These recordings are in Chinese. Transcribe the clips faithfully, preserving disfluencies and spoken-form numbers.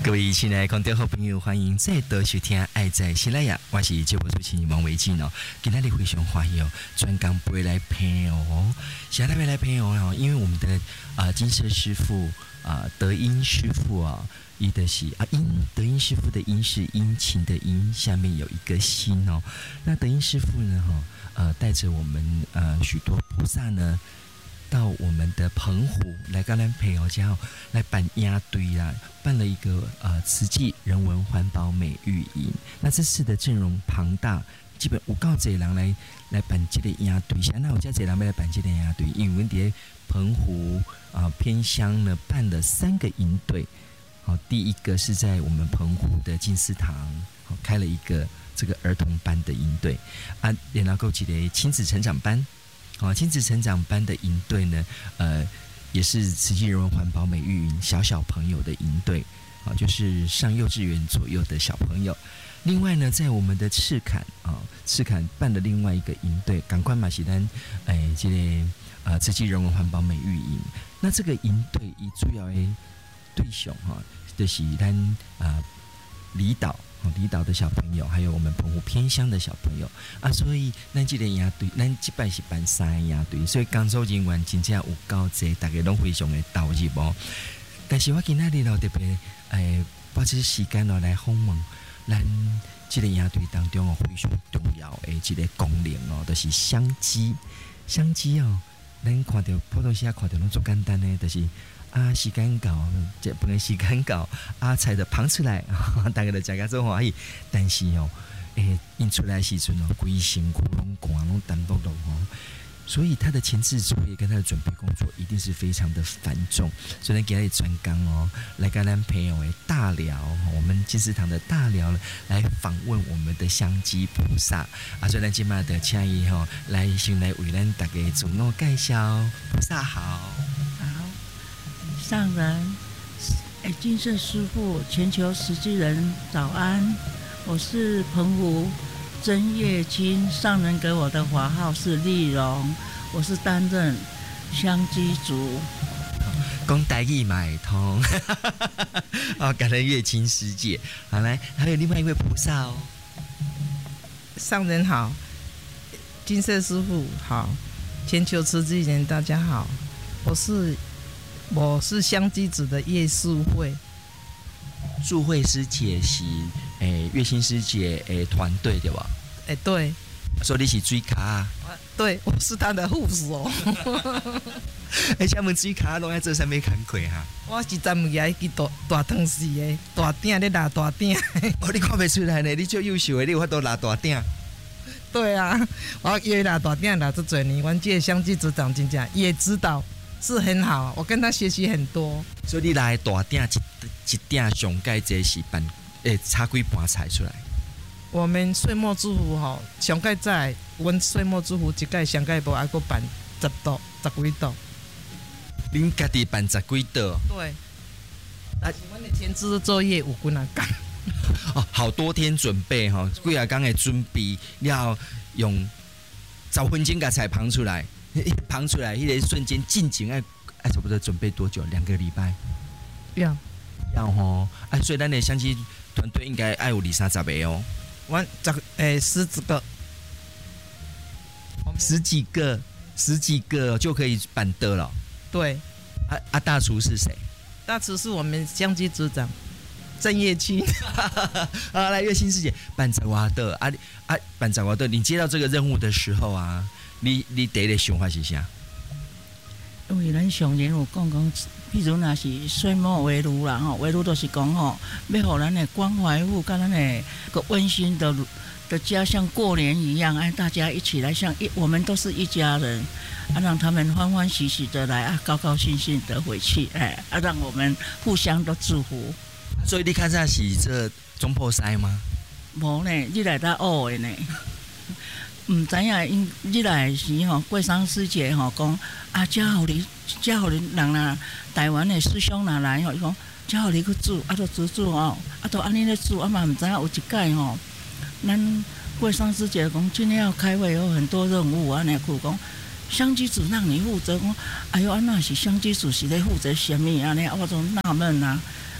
各位亲爱的观众好朋友，欢迎再度收听《爱在西拉雅》，我是节目主持人王维进哦。今天非常欢喜哦，专工陪来陪哦，现在来陪哦，因为我们的啊、呃、金色师傅啊、呃、德音师傅啊，伊的是啊音德音师傅的音是殷勤的殷，下面有一个心哦。那德音师傅呢，哈呃带着我们呃许多菩萨呢。到我们的澎湖来跟咱陪哦，家来办鸭堆啦，办了一个呃慈济人文环保美育营。那这次的阵容庞大，基本有够侪人来来办这个鸭堆。现在有这侪人要来办这个鸭堆，因为我们在澎湖啊、呃、偏乡呢办了三个营队。好、哦，第一个是在我们澎湖的金丝堂，好、哦、开了一个这个儿童班的营队啊，然后够一个亲子成长班。哦，亲子成长班的营队呢，呃，也是慈济人文环保美育营小小朋友的营队，啊、哦，就是上幼稚园左右的小朋友。另外呢，在我们的赤坎啊、哦，赤坎办了另外一个营队，赶快马西丹，哎，这个呃慈济人文环保美育营。那这个营队以主要的对象哈，就是咱啊离岛。离岛的小朋友，还有我们澎湖偏乡的小朋友啊，所以咱这个营队，咱这摆是办三个营队，所以工作人员真正有够济，大家拢非常的投入哦。但是我今仔日咯特别诶，把这时间咯来访问咱这个营队当中哦非常重要的一个功能哦，就是香鸡。香鸡哦，咱看到普通时啊看到拢足简单的，就是。啊，时间到，这本来时间到，啊，菜就捧出来，大家就食个做欢喜。但是哦，诶，印出来时阵哦，规身躯拢寒拢单薄了哦。所以他的前置作业跟他的准备工作一定是非常的繁重。所以呢，给他专纲哦，来跟咱朋友诶大寮，我们金丝堂的大寮来访问我们的香积菩萨啊。所以咱今嘛的请伊吼来先来为咱大家自我介绍，菩萨好。 上人，哎，金色师父，全球慈济人早安！我是澎湖真叶青，上人给我的法号是丽蓉，我是担任香积组。 讲台语嘛会通，哦，感恩月清师姐。好来，还有另外一位菩萨哦。 上人好，金色师父好，全球慈济人大家好，我是。我是香积子的叶素慧， 素慧师姐是诶月清师姐诶团队对吧？ 诶、欸、对， 所以你是水卡啊？ 对，我是他的护手。 诶，厦门水卡拢在做啥物工课哈？ 我是专门来去大大汤匙的大鼎咧拿大鼎。 哦，你看不出来呢，你最优秀的，你有法度拿大鼎。 对啊，我约拿大鼎拿这多年，阮这个香积组长真正也知道。是很好，我跟他学习很多。 所以你来大鼎一一鼎上盖这是办诶，差几盘菜出来。 我们岁末祝福吼，上盖在阮岁末祝福一盖上盖无，还佫办十道、十几道。 恁家己办十几道？ 对。但是阮的前置作业有几啊工。 哦，好多天准备哈，几啊工的准备，要用十分钟把菜捧出来。一捧出来，那个瞬间进前爱爱差不多准备多久？两个礼拜。 要要吼，哎，所以咱的相机团队应该爱有二三十个哦。 我十诶十几个， 十几个，十几个就可以办得了。 对。 啊啊，大厨是谁？ 大厨是我们香积组长郑叶青。 啊，来月清师姐，办十瓦的啊啊，办十瓦的，你接到这个任务的时候啊。你你第一个想法是啥？ 因为咱上人有讲讲，譬如若是岁末围炉啦吼，围炉都是讲吼，要互咱的关怀户跟咱的个温馨的的家像过年一样，哎，大家一起来像一，我们都是一家人，啊，让他们欢欢喜喜的来啊，高高兴兴的回去，哎，啊，让我们互相都祝福。 所以你看这是这中破塞吗？ 无呢，你来到学的呢。唔知影因日来时吼，过生师姐吼讲啊，遮互你，遮互你人啦，台湾的师兄若来吼，伊讲遮互你去煮，啊，都煮煮吼，啊，都安尼咧煮，啊嘛唔知影有一届吼，咱过生师姐讲今天要开会有很多任务，安尼佢讲香积组让你负责，讲哎呦，安那是香积组是咧负责什么安尼？我就纳闷啊，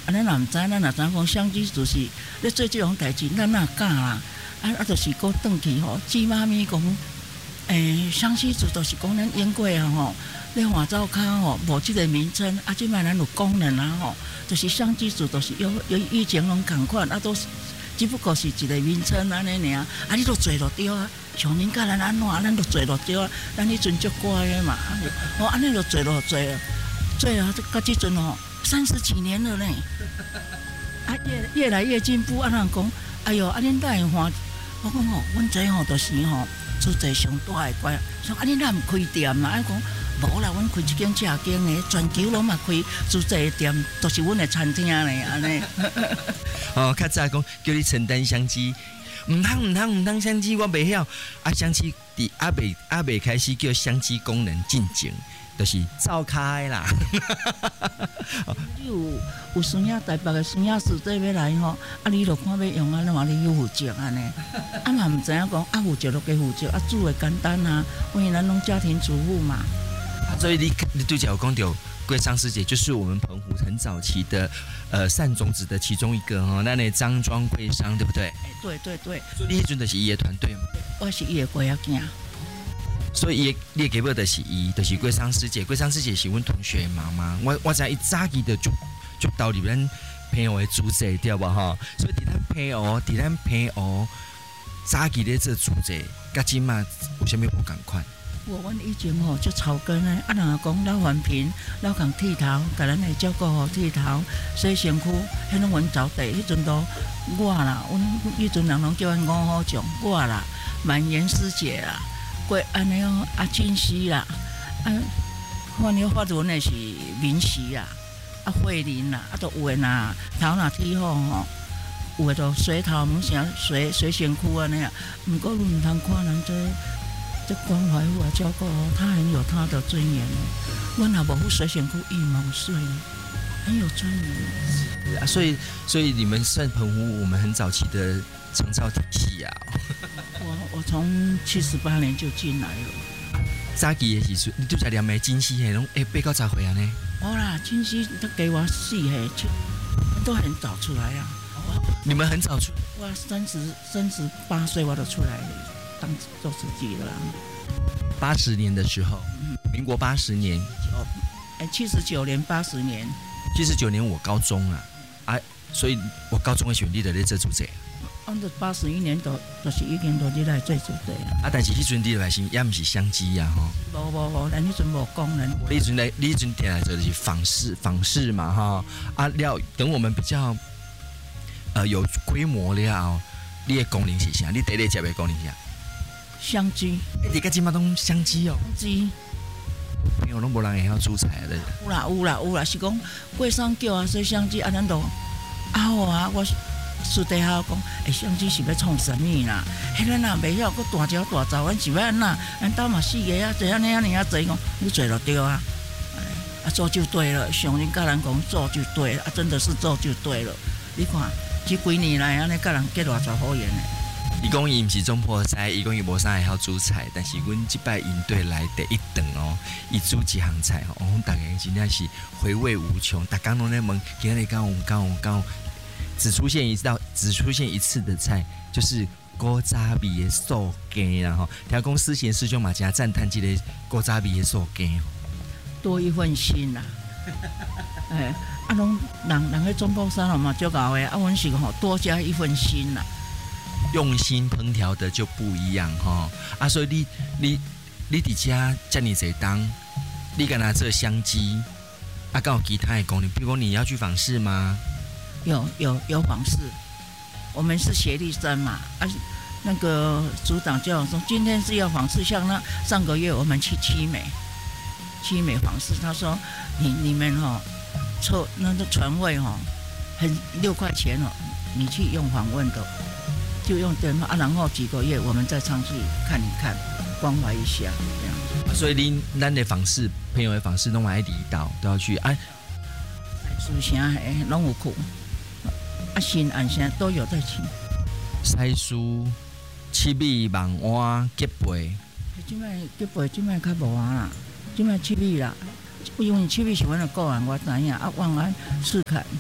啊，咱若毋知，咱若知讲相机就是咧做即种代志，咱哪敢啦？啊啊，就是搁转去吼，姊妈咪讲，诶，相机组就是讲咱演过啊吼，咧换照卡吼，无即个名称，啊，即摆咱有功能啊吼，就是相机组就是有有以前拢共款，啊都是只不过是一个名称安尼尔，啊，你都做落对啊。像恁甲咱安怎，咱都做落对啊，咱迄阵足乖诶嘛，哦，安尼就做落做，做啊，到即阵吼，三十几年了呢，啊，越越来越进步，啊，人讲，哎哟，啊，恁哪会换？我讲吼，阮这吼就是吼，做者上大诶怪，说啊，恁哪毋开店啦？啊，讲无啦，阮开一间正经诶，全球拢嘛开做者店，都是阮诶餐厅咧，安尼。 哦，较早讲叫你承担相机。唔通唔通唔通相机，我袂晓。啊，相机伫阿未阿未开始叫相机功能进前，就是照开啦。 你有有孙仔台北的孙仔师弟要来吼，啊，你著看要用安怎嘛，你去负责安尼。啊嘛毋知影讲，啊负责就加负责，啊煮会简单啊，因为咱拢家庭主妇嘛。 所以你你对角有讲到桂商师姐，就是我们澎湖很早期的呃善种子的其中一个哈，那那张庄桂商对不对？ 对对对。 所以你迄阵就是伊的团队嘛。 我是伊的龟仔囝。 所以伊你的家母就是伊，就是桂商师姐。桂商师姐是阮同学的妈妈，我我知伊早期的就就投入咱澎湖的主席对吧哈？所以伫咱澎湖，伫咱澎湖早期咧做主席，甲今嘛有啥物无共款？ 我阮以前吼就草根诶，啊人讲老环评，老共剃头，甲咱会照顾好剃头，洗身躯，迄拢阮走地，迄阵都我啦，阮迄阵人拢叫阮五好种，我啦，满颜师姐啦，过安尼哦，阿金熙啦，啊，看了法文诶是明熙啦，啊慧玲啦，啊都有诶呐，头若剃好吼，有诶都洗头，毋是洗洗身躯安尼啊，毋过你毋通看人这。这关怀我照顾哦，他很有他的尊严哦。我若无好水选区一毛岁，很有尊严。 是啊，所以所以你们算澎湖我们很早期的长照体系啊。 我我从七十八年就进来了。 早期的时阵，你拄才念的金溪嘿，拢诶八到十岁啊呢？ 好啦，金溪都给我四岁，都很早出来啊。 你们很早出？ 我三十三十八岁我就出来了。当做司机了， 八十年的时候，嗯，民国八十年， 哦，哎，七十九年、八十年， 七十九年我高中啊，啊，所以我高中的选立的咧做主席。 按照八十一年都就是已经都你来做主席啊。 啊，但是迄阵你来是也毋是相机啊，吼。 无无无，咱迄阵无功能。 你迄阵来，你迄阵定来做就是访视访视嘛，哈。啊，了等我们比较呃有规模了，你的功能是啥？你第一接的功能是啥？ 相机， 你个今嘛拢相机哦， 相机， 没有拢无人会晓煮菜的。 有啦有啦有啦，是讲过生叫啊，说相机啊，咱都啊好啊，我私底下讲，诶，相机是要创什么啦？迄咱若袂晓，佫大招大招，咱是要安那？咱兜嘛四个啊，坐安尼安尼啊坐，讲你坐就对啊，啊做就对了，像恁甲人讲做就对了，啊真的是做就对了。你看，这几年来安尼甲人结偌侪好缘的。 伊讲伊毋是总破菜，伊讲伊无啥会晓煮菜，但是阮即摆营队来第一顿哦，伊煮一项菜哦，阮逐个真正是回味无穷。逐工拢在问，今日敢有敢有敢有，只出现一道，只出现一次的菜，就是古早味的素鸡啦吼。听讲思贤师兄嘛真赞叹这个古早味的素鸡， 多一份心啦。哎，啊，拢人人喺中埔山嘛，足够的，啊，阮是吼多加一份心啦。 用心烹调的就不一样哈啊，所以你你你伫家叫你谁当，你敢拿这相机啊？刚有其他的功能，比如说你要去访视吗？ 有有有访视，我们是协力生嘛啊，那个组长叫我说今天是要访视，像那上个月我们去七美，七美访视，他说你你们哈凑那个船位哈很六块钱哦，你去用访问的。就用电话啊，然后几个月我们再上去看一看，关怀一下这样。 所以你咱的访视，朋友的访视，拢爱离岛都要去啊。 书城诶，拢有去，啊新安城都有在去。 西书、七米、网湾、吉贝。 即摆吉贝即摆较无啊啦，即摆七米啦，因为七米是阮的个案，我知影啊。望安、四坎、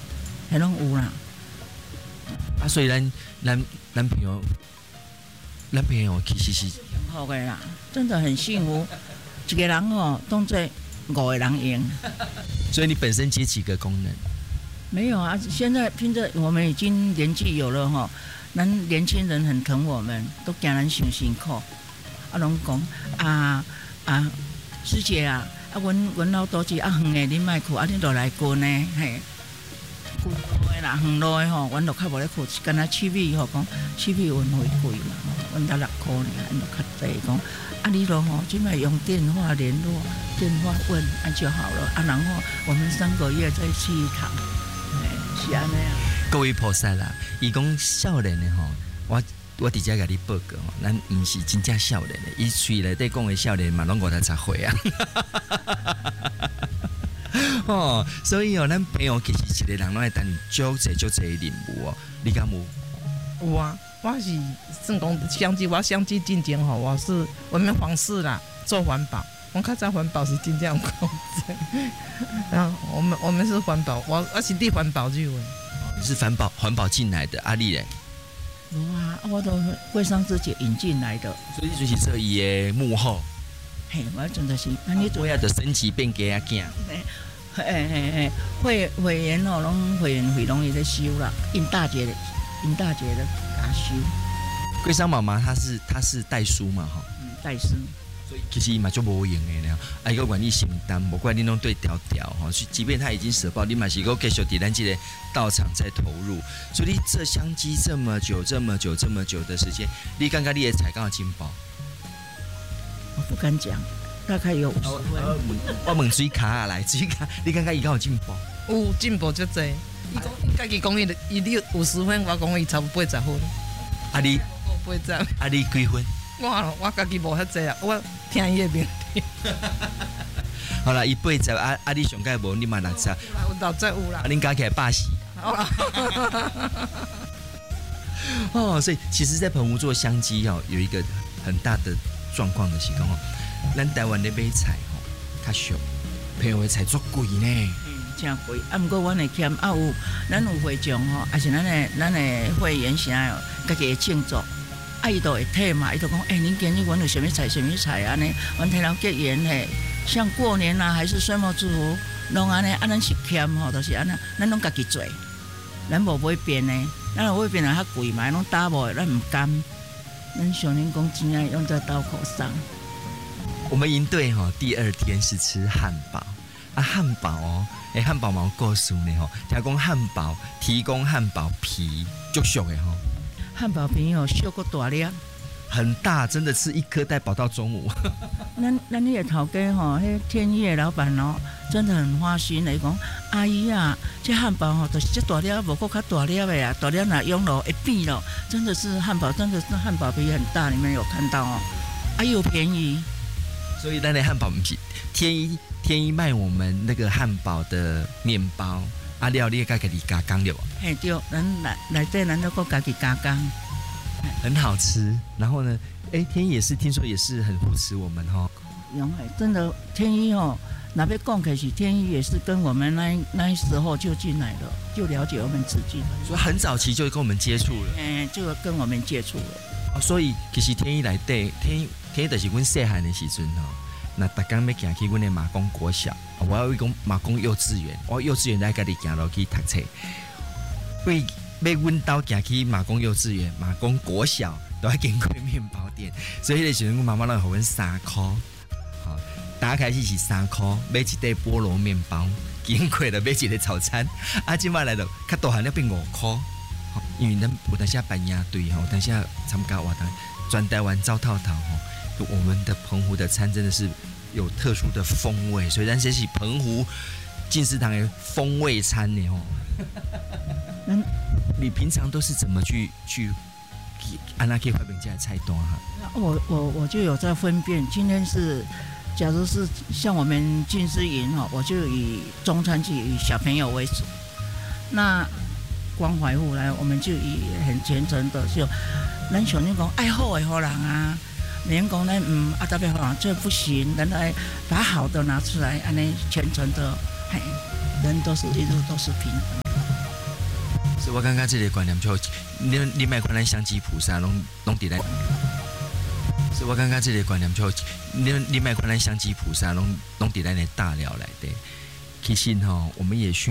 还拢有啦。 啊，所以咱咱咱朋友，咱朋友其实是好个啦，真的很幸福。一个人哦，当做五个人用。 所以你本身接几个功能？ 没有啊，现在凭着我们已经年纪有了哈，咱年轻人很疼我们，都惊咱伤辛苦。啊，拢讲啊啊，师姐啊，啊，阮阮老多是啊远的，恁莫去，啊，恁就来近呢，嘿。近路的啦，远路的吼，阮就较无咧去，敢若七米吼，讲七米运费贵嘛，阮才六箍尔，阮就较济讲。啊，你咯吼，即摆用电话联络，电话问啊就好了。啊，然后我们三个月再去一趟，哎，是安尼啊。 各位菩萨啦，伊讲少年的吼，我我直接甲你报告吼，咱毋是真正少年的，伊嘴内底讲的少年嘛，拢五十十岁啊。哦，所以哦，咱朋友其实一个人拢会担足济足济任务哦，你敢有？ 有啊，我是算讲相机，我相机进前吼，我是我们皇室啦，做环保。我较早环保是真正有讲真，然后我们我们是环保，我我是伫环保入的。 你是环保环保进来的，阿丽嘞？ 有啊，我都会商师姐引进来的， 所以就是这伊的幕后。 嘿，我真的是，那你我要的升级变给阿囝。 嘿嘿嘿，会会员哦，拢会员费拢伊咧收啦，因大姐的因大姐的甲收。 桂山妈妈她是她是代书嘛哈， 嗯，代书。 所以其实伊嘛就无用的了，啊，一个愿意承担，无怪你拢对调调哈，即便他已经舍报，你嘛是个继续伫咱这个道场再投入，所以你这相机这么久、这么久、这么久的时间，你感觉你的才刚有进步？ 我不敢讲，大概有五十分。 我问水卡啊来，水卡，你感觉伊敢有进步？ 有进步足济。伊讲，伊家己讲伊伊你五十分，我讲伊差不多八十分。 啊你八十？ 啊你几分？ 我我家己无遐济啊，我听伊的名字。 好啦，伊八十啊啊！你上届无，你嘛六十。 有六十有啦。 啊，恁加起来八十。哦，所以其实，在澎湖做香鸡哦，有一个很大的状况的是讲哦，咱台湾的买菜吼较俗，澎湖的菜足贵呢。 嗯，真贵。啊，毋过阮会欠啊有，咱有会长吼，还是咱的咱的会员啥哦，家己会庆祝。啊，伊都会退嘛，伊都讲，哎、欸，您今日阮有什么菜，什么菜啊？呢，阮听人结缘嘿，像过年啊，还是岁末祝福，拢安尼，啊，咱是欠吼，都是安尼，咱拢家己做，咱无买变的，咱若买变来较贵嘛，拢打无，咱唔甘，咱想恁讲钱啊，用在刀口上。 我们营队哈、哦，第二天是吃汉堡啊，汉堡哦，哎，汉堡毛告诉你哦，听讲汉堡提供汉堡皮就俗的吼、哦。 汉堡皮哦，小个大粒， 很大，真的吃一颗带饱到中午。 咱咱迄个头家吼，迄天一的老板哦，真的很花心的讲，阿姨啊，这汉堡吼，就是这大粒，无够较大粒的啊，大粒若用了会变咯，真的是汉堡，真的是汉堡皮很大，你们有看到哦，啊又便宜， 所以咱的汉堡皮，天一天一卖我们那个汉堡的面包。啊，料你家己加工对不？ 嘿对，咱来来底咱都家己加工， 很好吃。然后呢，哎，天一也是听说也是很扶持我们哈、哦。 用嘿，真的天一哦，哪边讲起是天一也是跟我们那那时候就进来了，就了解我们自己了， 所以很早期就跟我们接触了。 哎，就跟我们接触了。 哦，所以其实天一来底，天一天一就是阮细汉的时阵哦。那逐工要行去阮的马公国小，我要讲马公幼稚园，我幼稚园在家己行路去读册。为要阮兜行去马公幼稚园、马公国小，都要经过面包店，所以迄个时阵，阮妈妈拢互阮三箍。好，打开始是三箍，买一袋菠萝面包，经过了买一个早餐。啊，即摆来到较大汉了变五箍，因为咱有当时办营队吼，有当时参加活动，全台湾走透透吼。我们的澎湖的餐真的是有特殊的风味，所以咱这是澎湖进食堂的风味餐呢哦。嗯，你平常都是怎么去去安那可以发明家的菜单哈？ 我我我就有在分辨，今天是，假如是像我们进食营哈，我就以中餐就以小朋友为主，那关怀户来，我们就以很虔诚的，就咱想那讲爱好的好人啊。免讲呢，嗯，啊，特别好，这不行，咱来把好的拿出来，安尼虔诚的，嘿，人都是一路都是平衡。 所以我感觉这个观念就，你你买看咱香积菩萨拢拢伫咱，所以我感觉这个观念就，你你买看咱香积菩萨拢拢伫咱的大寮内底。其实哈，我们也需